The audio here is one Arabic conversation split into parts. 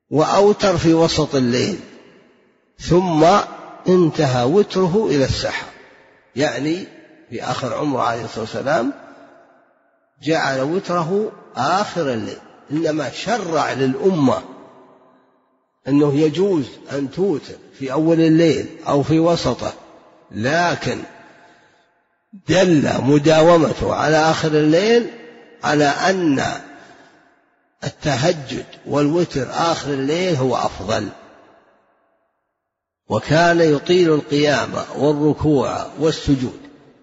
وأوتر في وسط الليل، ثم انتهى وتره إلى السحر، يعني في آخر عمره عليه الصلاة والسلام جعل وتره آخر الليل. إنما شرع للأمة أنه يجوز أن توتر في أول الليل أو في وسطه، لكن دل مداومته على آخر الليل على أن التهجد والوتر آخر الليل هو أفضل. وكان يطيل القيام والركوع والسجود.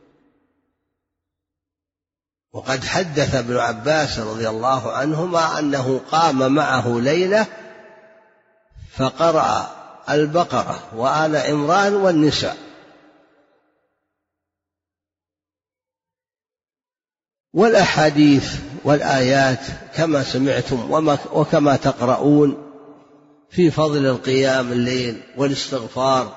وقد حدث ابن عباس رضي الله عنهما أنه قام معه ليلة فقرأ البقرة وآل عمران والنساء. والأحاديث والآيات كما سمعتم وكما تقرؤون في فضل القيام الليل والاستغفار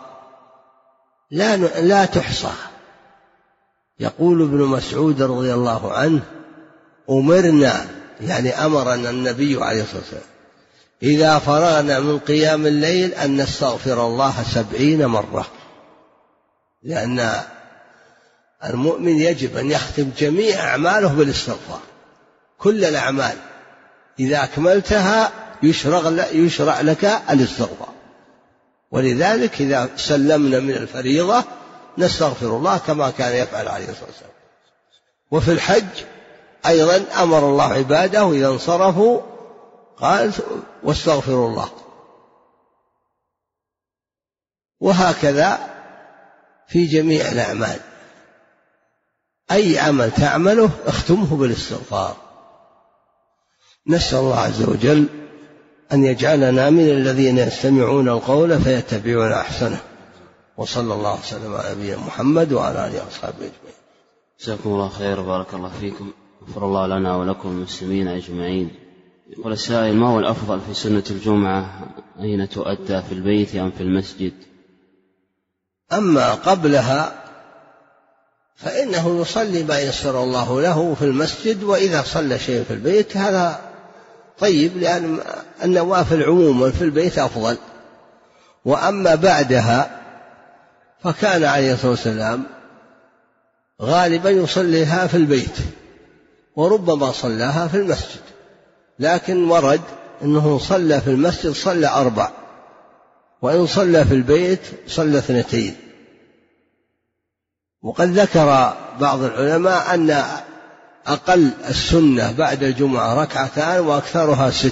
لا تحصى. يقول ابن مسعود رضي الله عنه: أمرنا، يعني أمرنا النبي عليه الصلاة والسلام، إذا فرغنا من قيام الليل أن نستغفر الله 70 مرة، لأن المؤمن يجب أن يختم جميع أعماله بالاستغفار. كل الأعمال إذا أكملتها يشرع لك الاستغفار. ولذلك إذا سلمنا من الفريضة نستغفر الله كما كان يفعل عليه الصلاة والسلام. وفي الحج أيضا أمر الله عباده إذا انصرفوا قال: واستغفروا الله. وهكذا في جميع الأعمال، أي عمل تعمله اختمه بالاستغفار. نسأل الله عز وجل أن يجعلنا من الذين يستمعون القول فيتبعون أحسنه. وصلى الله وسلم على نبينا محمد وعلى آله وصحبه أجمعين. جزاكم الله خير وبارك الله فيكم، غفر الله لنا ولكم المسلمين أجمعين. يقول السائل: ما هو الأفضل في سنة الجمعة، أين تؤدى، في البيت أم في المسجد؟ أما قبلها فإنه يصلي ما يسر الله له في المسجد، وإذا صلى شيء في البيت هذا طيب، لأن النوافل عموما في البيت أفضل. وأما بعدها فكان عليه الصلاة والسلام غالبا يصليها في البيت، وربما صلاها في المسجد، لكن ورد أنه صلى في المسجد صلى 4، وإن صلى في البيت صلى 2. وقد ذكر بعض العلماء أن أقل السنة بعد الجمعة 2 ركعتان وأكثرها 6.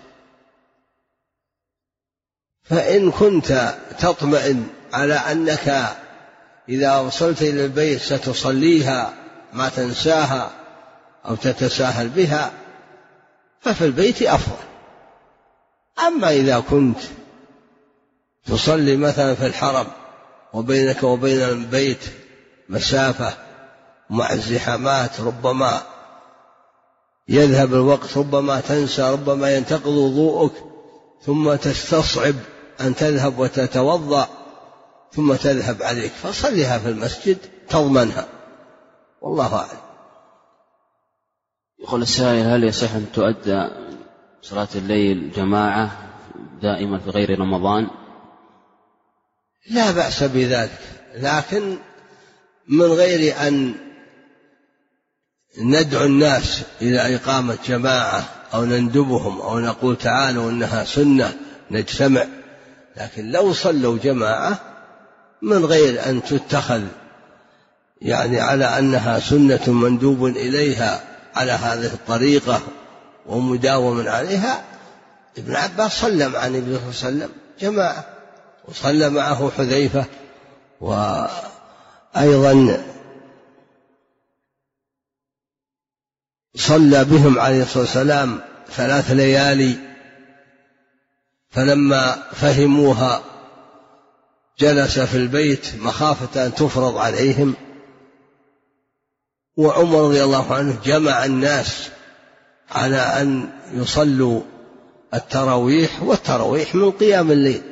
فإن كنت تطمئن على أنك إذا وصلت إلى البيت ستصليها ما تنساها أو تتساهل بها ففي البيت أفضل. أما إذا كنت تصلي مثلا في الحرم وبينك وبين البيت مسافة مع الزحامات، ربما يذهب الوقت، ربما تنسى، ربما ينتقض وضوءك، ثم تستصعب أن تذهب وتتوضأ ثم تذهب عليك، فصلها في المسجد تضمنها، والله أعلم. يقول السائل: هل يصح أن تؤدى صلاة الليل جماعة دائما في غير رمضان؟ لا بأس بذلك، لكن من غير أن ندعو الناس إلى إقامة جماعة أو نندبهم أو نقول تعالوا إنها سنة نجتمع. لكن لو صلوا جماعة من غير أن تتخذ يعني على أنها سنة مندوب إليها على هذه الطريقة ومداوم عليها. ابن عباس صلى مع النبي صلى الله عليه وسلم جماعة، وصلى معه حذيفة، وأيضا صلى بهم عليه الصلاة والسلام 3 ليالي، فلما فهموها جلس في البيت مخافة أن تفرض عليهم. وعمر رضي الله عنه جمع الناس على أن يصلوا التراويح، والتراويح من قيام الليل.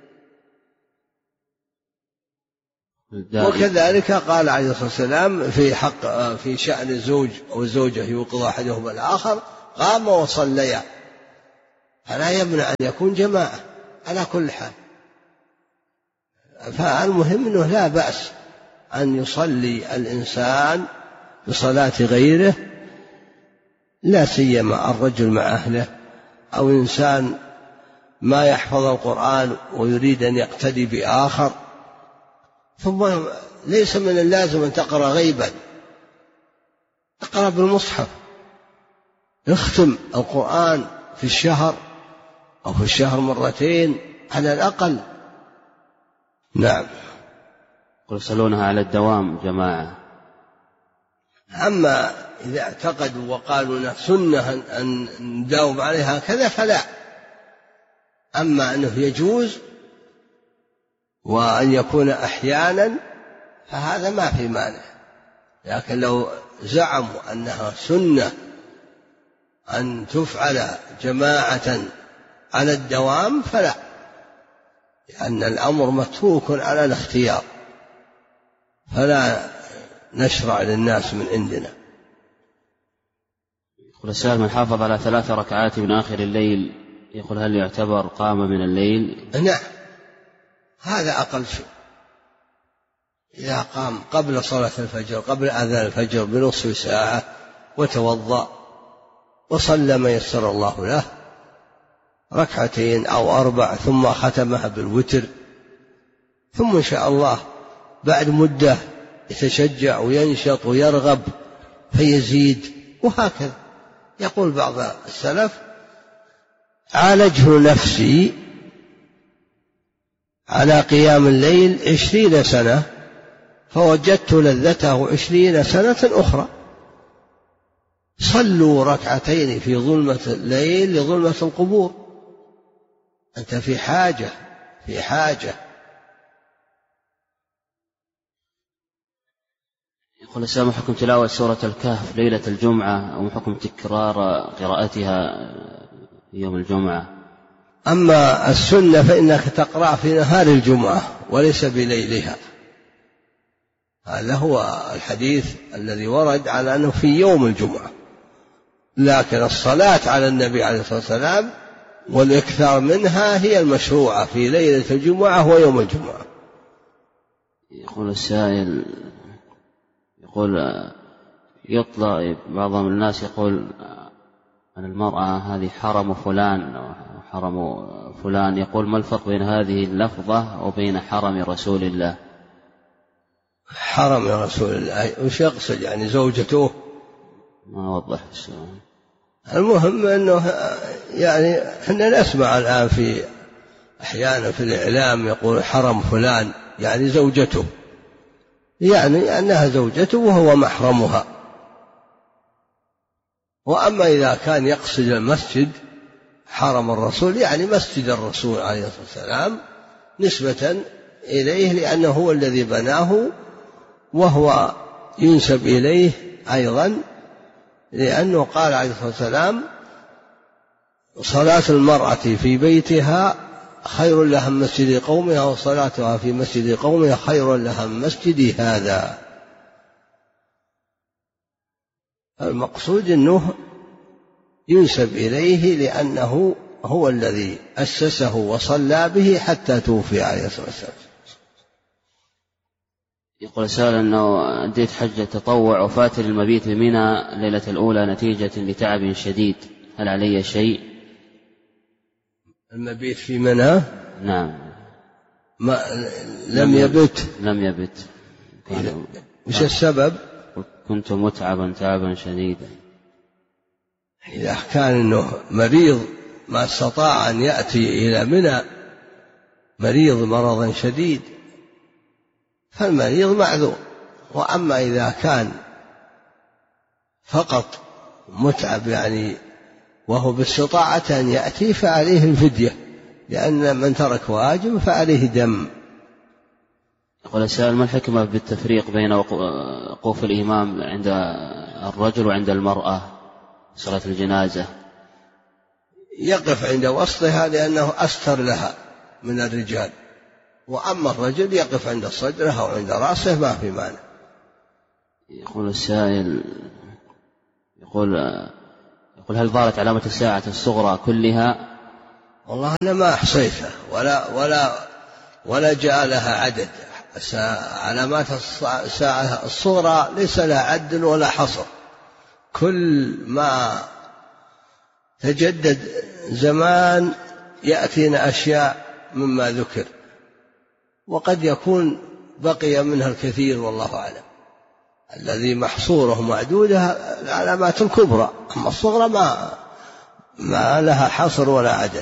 وكذلك قال عليه الصلاة والسلام في شأن الزوج أو الزوجة يوقظ أحدهما الآخر: قام وصليا، فلا يمنع أن يكون جماعة على كل حال. فالمهم أنه لا بأس أن يصلي الإنسان بصلاة غيره، لا سيما الرجل مع أهله، أو إنسان ما يحفظ القرآن ويريد أن يقتدي بآخر. ثم ليس من اللازم أن تقرأ غيبا، اقرأ بالمصحف، اختم القرآن في الشهر أو في الشهر مرتين على الأقل. نعم. يصلونها على الدوام جماعة. أما إذا اعتقدوا وقالوا أنها سنة أن نداوم عليها كذا فلا. أما أنه يجوز وأن يكون أحيانا فهذا ما في مانع، لكن لو زعموا أنها سنة أن تفعل جماعة على الدوام فلا، لأن الأمر متروك على الاختيار، فلا نشرع للناس من عندنا. يقول السائل: من حافظ على 3 ركعات من آخر الليل يقول هل يعتبر قام من الليل؟ نعم، هذا أقل شيء. إذا قام قبل صلاة الفجر، قبل أذان الفجر بنصف ساعة، وتوضأ وصلى ما يسر الله له 2 أو 4 ثم ختمها بالوتر، ثم إن شاء الله بعد مدة يتشجع وينشط ويرغب فيزيد، وهكذا. يقول بعض السلف: عالجه نفسي على قيام الليل 20 سنة فوجدت لذته 20 سنة أخرى. صلوا 2 في ظلمة الليل لظلمة القبور، أنت في حاجة. يقول السلام: حكم تلاوة سورة الكهف ليلة الجمعة أو حكم تكرار قراءتها يوم الجمعة؟ أما السنة فإنك تقرأ في نهار الجمعة وليس بليلها، هذا هو الحديث الذي ورد على أنه في يوم الجمعة، لكن الصلاة على النبي عليه الصلاة والسلام والإكثار منها هي المشروعة في ليلة الجمعة ويوم الجمعة. يقول السائل: يقول يطلع بعض الناس يقول أن المرأة هذه حرم فلان وحرم فلان، يقول ما الفرق بين هذه اللفظة وبين حرم رسول الله؟ حرم رسول الله وش يقصد؟ يعني زوجته؟ ما وضح السؤال. المهم أنه يعني احنا نسمع الآن في أحيانا في الإعلام يقول حرم فلان، يعني زوجته، يعني أنها زوجته وهو محرمها. وأما إذا كان يقصد المسجد حرم الرسول، يعني مسجد الرسول عليه الصلاة والسلام نسبة إليه، لأنه هو الذي بناه، وهو ينسب إليه أيضا، لأنه قال عليه الصلاة والسلام: صلاة المرأة في بيتها خير لها من مسجد قومها، وصلاتها في مسجد قومها خير لها من مسجدي هذا. المقصود أنه ينسب إليه لأنه هو الذي أسسه وصلى به حتى توفي عليه الصلاة والسلام. يقول سائل أنه أديت حج تطوع وفات المبيت بمنى الليلة الأولى نتيجة لتعب شديد، هل علي شيء؟ المبيت في منى؟ نعم. لم يبت. وش السبب؟ كنت متعبا تعبا شديدا. إذا كان إنه مريض ما استطاع أن يأتي إلى منى، مريض مرضا شديد، فالمريض معذور. وأما إذا كان فقط متعب يعني وهو باستطاعة أن يأتي فعليه الفدية، لأن من ترك واجب فعليه دم. يقول السائل: ما الحكمة بالتفريق بين وقوف الإمام عند الرجل وعند المرأة صلاة الجنازة؟ يقف عند وسطها لأنه أستر لها من الرجال، وأما الرجل يقف عند صدرها أو عند رأسه ما في مانع. يقول السائل: يقول هل ظهرت علامة الساعة الصغرى كلها والله أنا ما أحصيتها ولا جاء لها عدد. علامات الساعة الصغرى ليس لها عد ولا حصر، كل ما تجدد زمان يأتينا أشياء مما ذكر، وقد يكون بقي منها الكثير والله أعلم. الذي محصوره معدودة العلامات الكبرى، أما الصغرى ما لها حصر ولا عدد.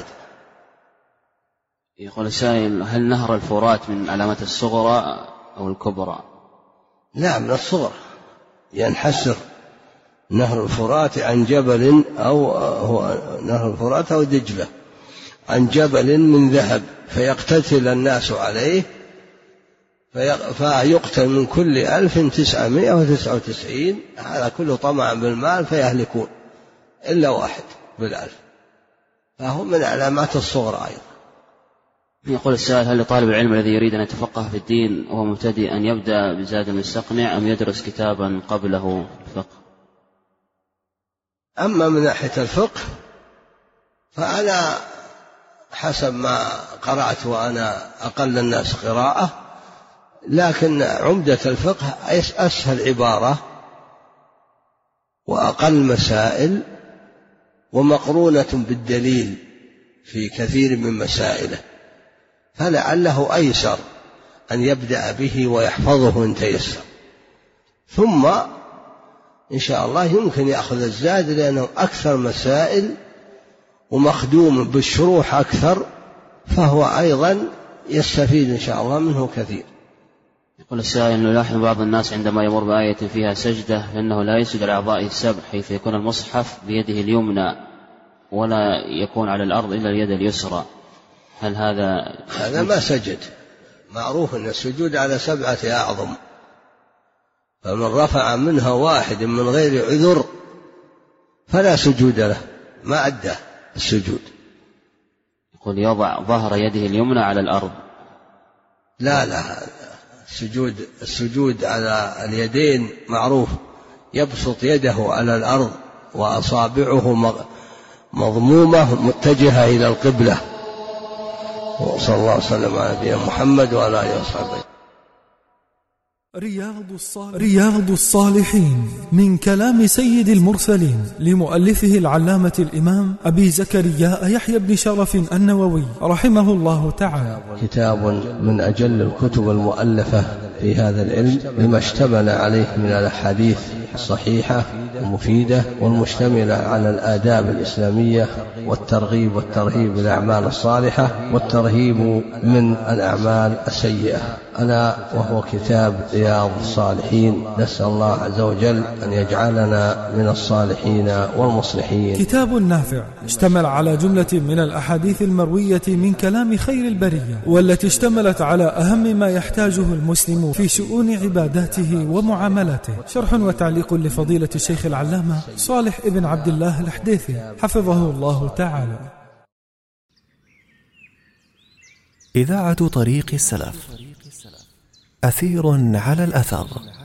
يقول السائل: هل نهر الفرات من علامات الصغرى أو الكبرى؟ لا، من الصغرى. ينحسر نهر الفرات عن جبل، أو هو نهر الفرات أو دجلة، عن جبل من ذهب فيقتتل الناس عليه فيقتل من كل 1999، هذا كله طمعا بالمال فيهلكون إلا واحد بالألف، فهو من علامات الصغرى أيضا. يقول السائل: هل لطالب العلم الذي يريد أن يتفقه في الدين وهو مبتدئ أن يبدأ بزاد المستقنع أم يدرس كتابا قبله الفقه؟ أما من ناحية الفقه فأنا حسب ما قرأت وأنا أقل الناس قراءة، لكن عمدة الفقه أسهل عبارة وأقل مسائل ومقرونة بالدليل في كثير من مسائله، فلعله أيسر أن يبدأ به ويحفظه إن تيسر، ثم إن شاء الله يمكن يأخذ الزاد لأنه أكثر مسائل ومخدوم بالشروح أكثر، فهو أيضا يستفيد إن شاء الله منه كثير. يقول السائل: أنه يلاحظ بعض الناس عندما يمر بآية فيها سجدة فإنه لا يسجد على أعضائه السبع، حيث يكون المصحف بيده اليمنى ولا يكون على الأرض إلا اليد اليسرى، هل هذا ما سجد؟ معروف أن السجود على 7 أعظم، فمن رفع منها واحد من غير عذر فلا سجود له، ما أدى السجود. يقول: يضع ظهر يده اليمنى على الأرض. لا، السجود على اليدين معروف، يبسط يده على الأرض وأصابعه مضمومة متجهة إلى القبلة. وصلى الله وسلم على نبينا محمد وعلى آله وصحبه. رياض الصالحين من كلام سيد المرسلين لمؤلفه العلامة الإمام أبي زكريا يحيى بن شرف النووي رحمه الله تعالى. كتاب من أجل الكتب المؤلفة في هذا العلم، لما اشتمل عليه من الأحاديث الصحيحة المفيدة والمشتملة على الآداب الإسلامية والترغيب والترهيب بالأعمال الصالحة والترهيب من الأعمال السيئة، ألا وهو كتاب رياض الصالحين. نسأل الله عز وجل أن يجعلنا من الصالحين والمصلحين. كتاب نافع اشتمل على جملة من الأحاديث المروية من كلام خير البرية، والتي اشتملت على أهم ما يحتاجه المسلم في شؤون عباداته ومعاملاته. شرح وتعليق لفضيلة الشيخ العلامة صالح ابن عبد الله الحديثي حفظه الله تعالى. إذاعة طريق السلف، أثير على الأثر.